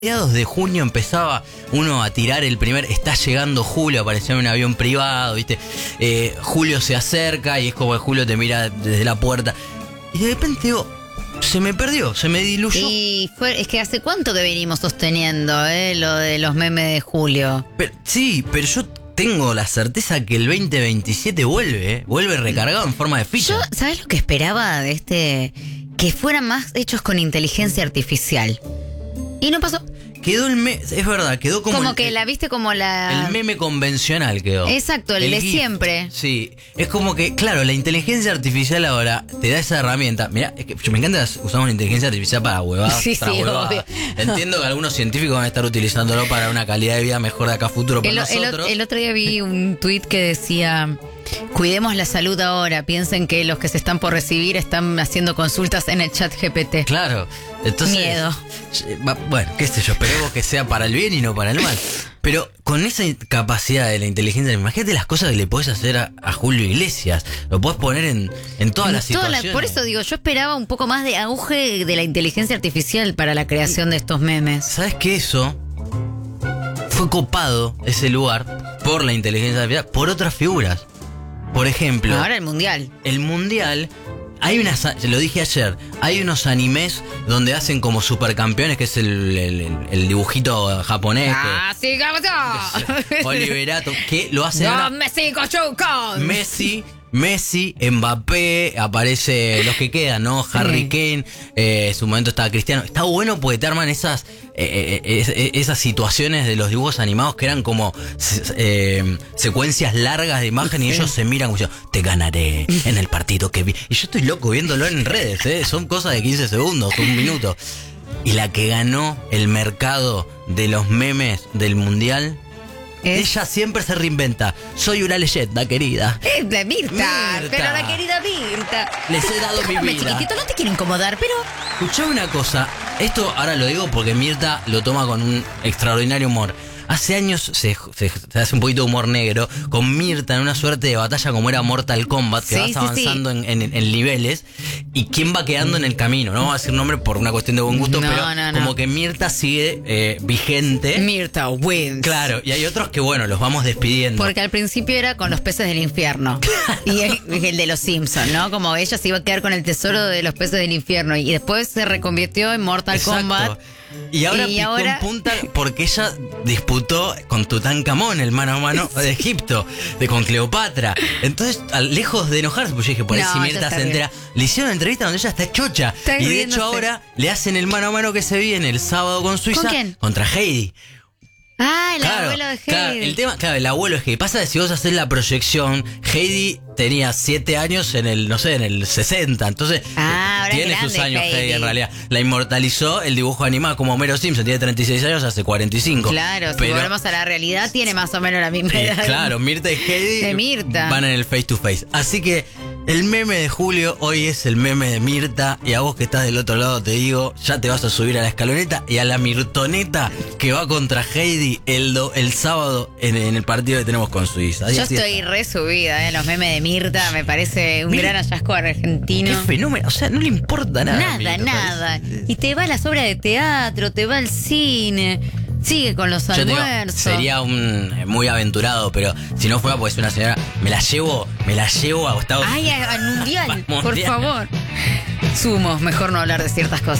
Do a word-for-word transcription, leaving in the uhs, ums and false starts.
mediados de junio empezaba uno a tirar el primer, está llegando Julio, apareció en un avión privado, ¿viste? Eh, Julio se acerca y es como que Julio te mira desde la puerta. Y de repente digo, se me perdió, se me diluyó. Y fue, es que hace cuánto que venimos sosteniendo, ¿eh? Lo de los memes de Julio. Pero, sí, pero yo tengo la certeza que el veinte veintisiete vuelve, ¿eh? Vuelve recargado en forma de ficha. Yo, ¿sabes lo que esperaba de este? Que fueran más hechos con inteligencia artificial. Y no pasó. Quedó el meme, es verdad, quedó como... Como el, que la viste como la... El meme convencional quedó. Exacto, el, el de GIF. Siempre. Sí, es como que, claro, la inteligencia artificial ahora te da esa herramienta. Mirá, es que me encanta, usamos la inteligencia artificial para huevadas, sí, tras sí, huevadas. obvio. Entiendo que algunos científicos van a estar utilizándolo para una calidad de vida mejor de acá a futuro para el, nosotros. El, el otro día vi un tuit que decía... Cuidemos la salud ahora. Piensen que los que se están por recibir están haciendo consultas en el chat G P T. Claro. Entonces, miedo. Bueno, qué sé yo, esperemos que sea para el bien y no para el mal. Pero con esa capacidad de la inteligencia, imagínate las cosas que le podés hacer a, a Julio Iglesias. Lo podés poner en, en todas en las toda situaciones. La, por eso digo, yo esperaba un poco más de auge de la inteligencia artificial para la creación y, de estos memes. ¿Sabes qué? Eso fue copado, ese lugar, por la inteligencia artificial, por otras figuras. Por ejemplo... Ahora el Mundial. El Mundial... Hay unas, lo dije ayer, hay unos animes donde hacen como supercampeones, que es el, el, el dibujito japonés. Ah, que, sí, ¿qué Oliverato, que lo hacen no, ahora. Messi, con Messi, Messi, Mbappé, aparece los que quedan, ¿no? Harry sí. Kane, eh, en su momento estaba Cristiano. Está bueno porque te arman esas, eh, eh, esas situaciones de los dibujos animados que eran como eh, secuencias largas de imagen sí. Y ellos se miran como diciendo, te ganaré en el partido que vi. Y yo estoy loco viéndolo en redes, ¿eh? Son cosas de quince segundos, un minuto. Y la que ganó el mercado de los memes del Mundial... Es... Ella siempre se reinventa. Soy una leyenda, querida. Es de Mirta, Mirta. Pero la querida Mirta. Les he dado Déjame, mi vida. Chiquitito, no te quiero incomodar, pero... Escuchá una cosa. Esto ahora lo digo porque Mirta lo toma con un extraordinario humor. Hace años se, se, se hace un poquito de humor negro con Mirta en una suerte de batalla como era Mortal Kombat, que sí, vas sí, avanzando sí. En, en, en niveles y quién va quedando en el camino. No vamos a decir nombre por una cuestión de buen gusto, no, pero no, como no. que Mirta sigue eh, vigente. Mirta wins. Claro, y hay otros que bueno, los vamos despidiendo. Porque al principio era con los peces del infierno y el, el de los Simpsons, ¿no? Como ella se iba a quedar con el tesoro de los peces del infierno y después se reconvirtió en Mortal Exacto. Kombat. Y ahora y picó ahora... en punta porque ella disputó con Tutankamón, el mano a mano de Egipto, de con Cleopatra. Entonces, lejos de enojarse, pues yo dije, por ahí no, si Mirta se entera, le hicieron una entrevista donde ella está chocha. Está y de hecho ahora le hacen el mano a mano que se viene el sábado con Suiza. ¿Con quién? Contra Heidi. Ah, el claro, abuelo de Heidi. Claro, el tema, claro, el abuelo es que pasa que si vos haces la proyección, Heidi tenía siete años en el, no sé, en el sesenta, entonces ah, tiene grande, sus años Heidi. Heidi En realidad. La inmortalizó el dibujo animado como Homero Simpson, tiene treinta y seis años, hace cuarenta y cinco. Claro, pero, si volvemos a la realidad, tiene más o menos la misma eh, edad. Claro, Mirta y Heidi de Mirta. Van en el face to face. Así que el meme de Julio hoy es el meme de Mirta. Y a vos que estás del otro lado te digo, ya te vas a subir a la escaloneta y a la Mirtoneta que va contra Heidi el, do, el sábado en, en el partido que tenemos con Suiza. Yo estoy re subida, ¿eh? Los memes de Mirta me parece un Mira, gran hallazgo argentino. Qué fenómeno, o sea, no le importa nada. Nada, Mirta, nada. Parece. Y te va a las obras de teatro, te va al cine. Sigue con los almuerzos. Digo, sería un muy aventurado, pero si no fuera porque es una señora, me la llevo, me la llevo a Estados Unidos. Ay, al mundial, mundial, por favor. Sumos, mejor no hablar de ciertas cosas.